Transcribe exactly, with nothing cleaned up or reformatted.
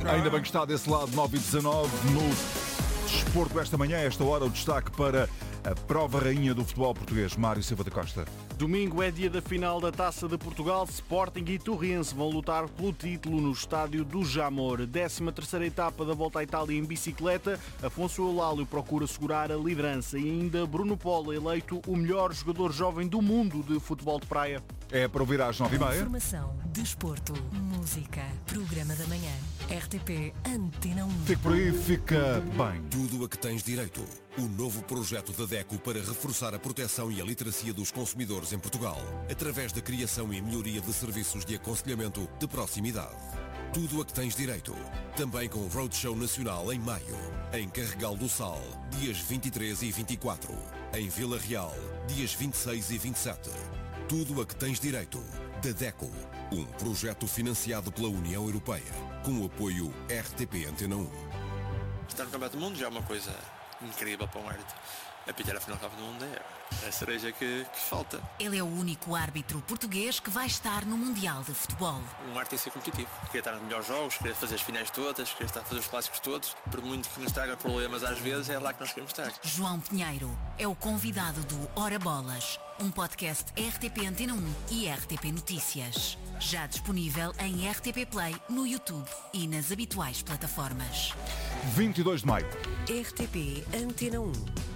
Ainda bem que está desse lado, nove e dezanove, no Desporto esta manhã, a esta hora, o destaque para a prova rainha do futebol português, Mário Silva da Costa. Domingo é dia da final da Taça de Portugal. Sporting e Torrense vão lutar pelo título no estádio do Jamor. décima terceira etapa da Volta à Itália em bicicleta. Afonso Eulálio procura segurar a liderança e ainda Bruno Polo eleito o melhor jogador jovem do mundo de futebol de praia. É para ouvir às nove e meia. Informação, desporto, música, programa da manhã, R T P Antena um. Fique por aí, fica bem. Tudo a que tens direito. O novo projeto da DECO para reforçar a proteção e a literacia dos consumidores em Portugal, através da criação e melhoria de serviços de aconselhamento de proximidade. Tudo a que tens direito. Também com o Roadshow Nacional em maio. Em Carregal do Sal, dias vinte e três e vinte e quatro. Em Vila Real, dias vinte e seis e vinte e sete. Tudo a que tens direito. Da DECO. Um projeto financiado pela União Europeia. Com o apoio R T P Antena um. Estar no Campeonato do Mundo já é uma coisa incrível para um árbitro. Apitar a final do Campeonato do Mundo é a cereja que, que falta. Ele é o único árbitro português que vai estar no Mundial de Futebol. Um árbitro tem que ser competitivo. Querer estar nos melhores jogos, querer fazer as finais todas, querer estar a fazer os clássicos todos. Por muito que nos traga problemas às vezes, é lá que nós queremos estar. João Pinheiro é o convidado do Ora Bolas, um podcast R T P Antena um e R T P Notícias. Já disponível em R T P Play, no YouTube e nas habituais plataformas. vinte e dois de maio. R T P Antena um.